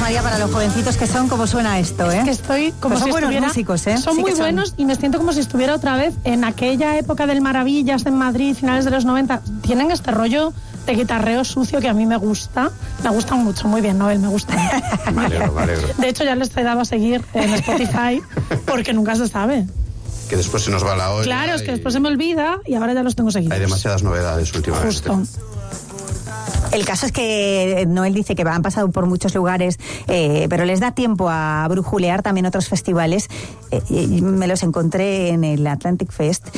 María, para los jovencitos que son, como suena esto, ¿eh? Es que estoy como pues si son estuviera... buenos músicos, ¿eh? Son sí muy son buenos y me siento como si estuviera otra vez en aquella época del Maravillas en Madrid, finales de los 90. Tienen este rollo de guitarreo sucio que a mí me gusta. Me gustan mucho. Muy bien, Noel, me gustan. Me alegro. De hecho, ya les he dado a seguir en Spotify porque nunca se sabe. Que después se nos va la olla. Claro, es que después se me olvida y ahora ya los tengo seguidos. Hay demasiadas novedades últimamente. Justo. El caso es que Noel dice que han pasado por muchos lugares, pero les da tiempo a brujulear también otros festivales. Me los encontré en el Atlantic Fest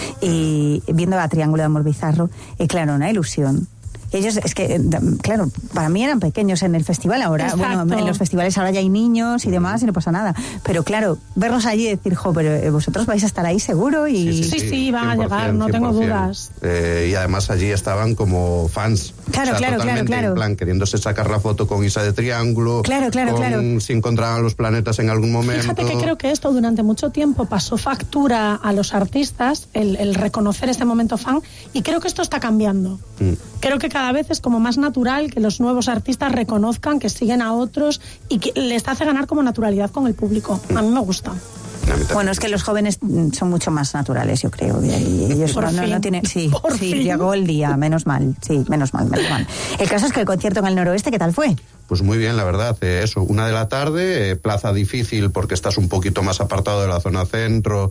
y viendo a Triángulo de Amor Bizarro, y claro, una ilusión. Ellos, es que, claro, para mí eran pequeños en el festival, ahora, Exacto. bueno, en los festivales ahora ya hay niños y demás y no pasa nada. Pero claro, verlos allí y decir, pero vosotros vais a estar ahí seguro y... Sí, van a llegar, no tengo dudas. Y además allí estaban como fans. Claro, totalmente claro. En plan, queriéndose sacar la foto con Isa de Triángulo. Claro. Si encontraban los planetas en algún momento. Fíjate que creo que esto durante mucho tiempo pasó factura a los artistas, el reconocer este momento fan, y creo que esto está cambiando. Creo que cada vez es como más natural que los nuevos artistas reconozcan que siguen a otros y que les hace ganar como naturalidad con el público. A mí me gusta. Bueno, es que los jóvenes son mucho más naturales, yo creo. Y ellos no tienen... Sí, llegó el día, menos mal. Sí, menos mal. El caso es que el concierto en el Noroeste, ¿qué tal fue? Pues muy bien, la verdad. 1 de la tarde, plaza difícil porque estás un poquito más apartado de la zona centro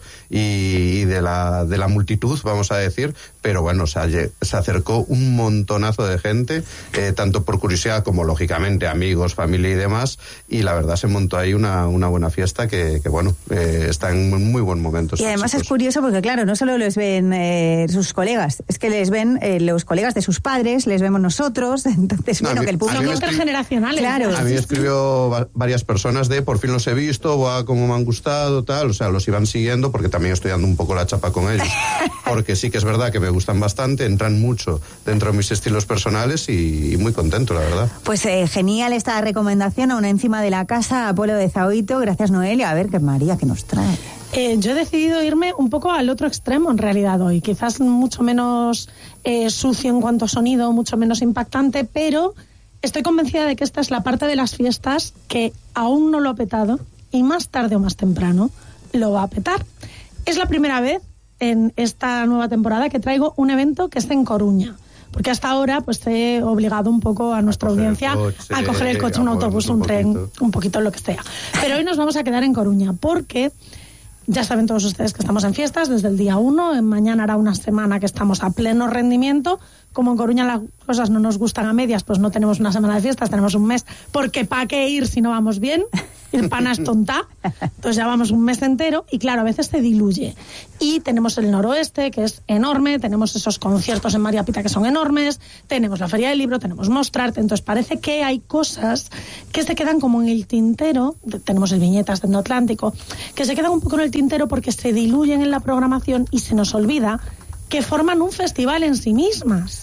y de la multitud, vamos a decir. Pero bueno, se acercó un montonazo de gente, tanto por curiosidad como, lógicamente, amigos, familia y demás. Y la verdad se montó ahí una buena fiesta que bueno, está en muy buen momento. Y además es curioso porque, claro, no solo les ven sus colegas, es que les ven los colegas de sus padres, les vemos nosotros. Entonces, no, que el público... Son intergeneracionales. Claro. A mí me escribió varias personas por fin los he visto, cómo me han gustado, tal. O sea, los iban siguiendo porque también estoy dando un poco la chapa con ellos. Porque sí que es verdad que me gustan bastante, entran mucho dentro de mis estilos personales y muy contento, la verdad. Pues genial esta recomendación a una encima de la casa, Apolo de Zaoito. Gracias, Noelia. A ver, qué María, ¿qué nos trae? Yo he decidido irme un poco al otro extremo en realidad hoy, quizás mucho menos sucio en cuanto a sonido, mucho menos impactante, pero estoy convencida de que esta es la parte de las fiestas que aún no lo ha petado y más tarde o más temprano lo va a petar. Es la primera vez en esta nueva temporada que traigo un evento que es en Coruña. Porque hasta ahora pues he obligado un poco a nuestra audiencia a coger el coche, un autobús, un tren, un poquito lo que sea. Pero hoy nos vamos a quedar en Coruña porque ya saben todos ustedes que estamos en fiestas desde el día 1. Mañana hará una semana que estamos a pleno rendimiento. Como en Coruña las cosas no nos gustan a medias, pues no tenemos una semana de fiestas, tenemos un mes. Porque ¿para qué ir si no vamos bien? Ir panas tonta. Entonces ya vamos un mes entero y claro, a veces se diluye. Y tenemos el Noroeste, que es enorme, tenemos esos conciertos en María Pita que son enormes, tenemos la Feria del Libro, tenemos Mostrarte, entonces parece que hay cosas que se quedan como en el tintero, tenemos el Viñetas de Atlántico, que se quedan un poco en el tintero porque se diluyen en la programación y se nos olvida que forman un festival en sí mismas.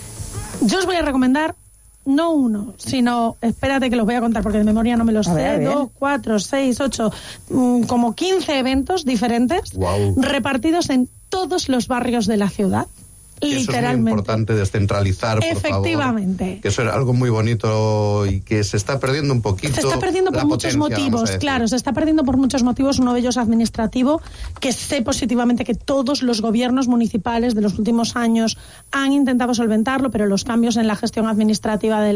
Yo os voy a recomendar no uno, sino, espérate que los voy a contar porque de memoria no me los sé, 2, 4, 6, 8, como 15 eventos diferentes, repartidos en todos los barrios de la ciudad. Literalmente. Eso es muy importante, descentralizar, por Efectivamente. favor. Que eso era algo muy bonito y que se está perdiendo un poquito. Se está perdiendo por muchos motivos, claro, se está perdiendo por muchos motivos, uno de ellos administrativo, que sé positivamente que todos los gobiernos municipales de los últimos años han intentado solventarlo, pero los cambios en la gestión administrativa de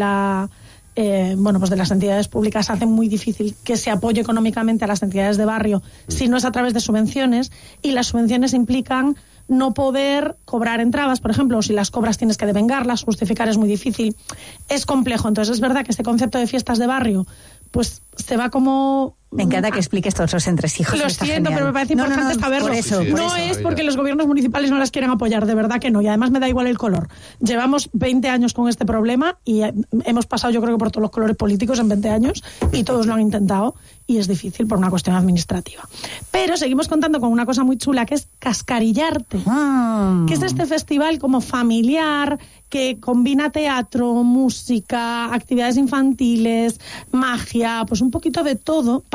de las entidades públicas hacen muy difícil que se apoye económicamente a las entidades de barrio si no es a través de subvenciones, y las subvenciones implican no poder cobrar entradas, por ejemplo, o si las cobras tienes que devengarlas, justificar es muy difícil, es complejo. Entonces es verdad que este concepto de fiestas de barrio pues se va como... Me encanta que expliques todos los entresijos. Lo siento, pero me parece importante saberlo. Por eso, no es porque los gobiernos municipales no las quieren apoyar, de verdad que no. Y además me da igual el color. Llevamos 20 años con este problema y hemos pasado, yo creo que por todos los colores políticos en 20 años y todos lo han intentado y es difícil por una cuestión administrativa. Pero seguimos contando con una cosa muy chula que es Cascarillarte, que es este festival como familiar que combina teatro, música, actividades infantiles, magia, pues un poquito de todo para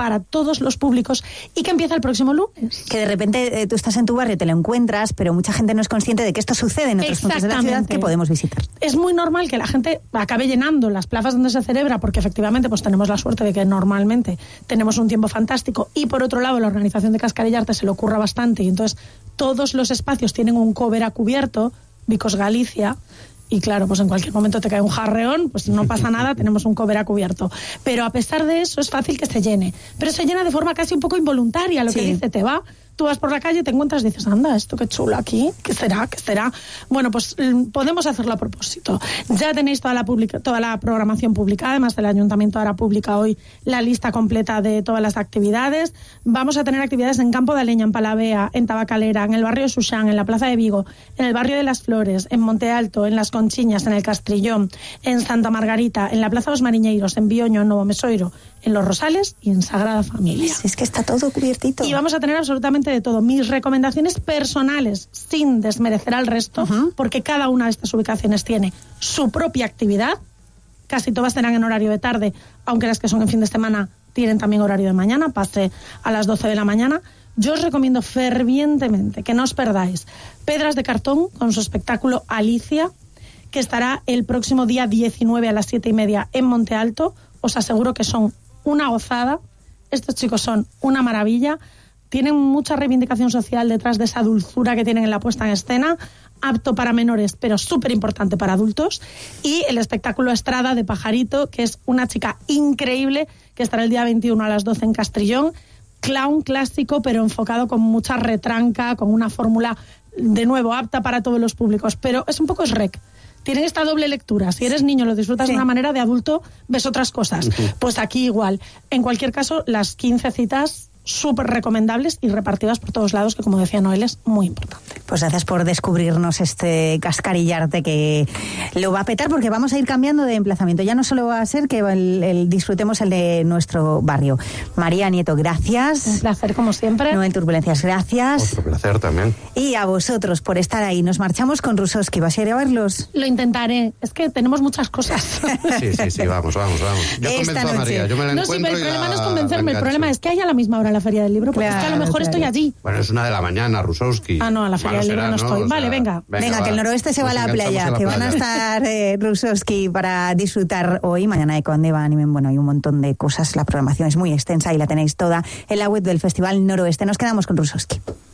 para todos los públicos y que empieza el próximo lunes. Que de repente tú estás en tu barrio, te lo encuentras, pero mucha gente no es consciente de que esto sucede en otros puntos de la ciudad que podemos visitar. Es muy normal que la gente acabe llenando las plazas donde se celebra, porque efectivamente pues tenemos la suerte de que normalmente tenemos un tiempo fantástico, y por otro lado la organización de Cascarillarte se le ocurra bastante, y entonces todos los espacios tienen un cover a cubierto, Vicos Galicia, y claro, pues en cualquier momento te cae un jarreón, pues no pasa nada, tenemos un cover a cubierto. Pero a pesar de eso es fácil que se llene. Pero se llena de forma casi un poco involuntaria, lo que dice, te va, tú vas por la calle, te encuentras y dices, anda, esto qué chulo aquí, ¿qué será? ¿Qué será? Bueno, pues podemos hacerlo a propósito. Ya tenéis toda la programación publicada, además el Ayuntamiento ahora publica hoy la lista completa de todas las actividades. Vamos a tener actividades en Campo de Aleña, en Palavea, en Tabacalera, en el barrio de Xuxán, en la Plaza de Vigo, en el barrio de Las Flores, en Monte Alto, en Las Conchiñas, en el Castrillón, en Santa Margarita, en la Plaza dos Mariñeiros, en Bioño, en Novo Mesoiro, en Los Rosales y en Sagrada Familia. Es que está todo cubiertito. Y vamos a tener absolutamente de todo. Mis recomendaciones personales, sin desmerecer al resto, porque cada una de estas ubicaciones tiene su propia actividad. Casi todas serán en horario de tarde, aunque las que son en fin de semana tienen también horario de mañana, pase a las 12 de la mañana. Yo os recomiendo fervientemente que no os perdáis Pedras de Cartón con su espectáculo Alicia, que estará el próximo día 19 a las 7:30 en Monte Alto. Os aseguro que son una gozada. Estos chicos son una maravilla. Tienen mucha reivindicación social detrás de esa dulzura que tienen en la puesta en escena, apto para menores, pero súper importante para adultos. Y el espectáculo Estrada de Pajarito, que es una chica increíble, que estará el día 21 a las 12 en Castrillón. Clown clásico, pero enfocado con mucha retranca, con una fórmula, de nuevo, apta para todos los públicos. Pero es un poco Shrek. Tienen esta doble lectura. Si eres niño lo disfrutas de una manera, de adulto ves otras cosas. Pues aquí igual. En cualquier caso, las 15 citas súper recomendables y repartidas por todos lados, que como decía Noel, es muy importante. Pues gracias por descubrirnos este Cascarillarte, que lo va a petar, porque vamos a ir cambiando de emplazamiento. Ya no solo va a ser que disfrutemos el de nuestro barrio. María Nieto, gracias. Un placer, como siempre. Noel Turbulencias, gracias. Otro placer también. Y a vosotros por estar ahí. Nos marchamos con Russowski. ¿Vas a ir a verlos? Lo intentaré. Es que tenemos muchas cosas. Sí, vamos. Yo convenzo a María, yo me la encuentro. Sí, pero el problema no es convencerme, el problema es que hay a la misma hora la Feria del Libro, porque es que a lo mejor estoy allí. Bueno, es 1 de la mañana, Russowski. Ah, no, a la Feria del Libro no estoy. Vale, venga, que el noroeste se va a la playa, que van a estar Russowski para disfrutar hoy, mañana de Conde, Animen, bueno, hay un montón de cosas, la programación es muy extensa y la tenéis toda en la web del Festival Noroeste. Nos quedamos con Russowski.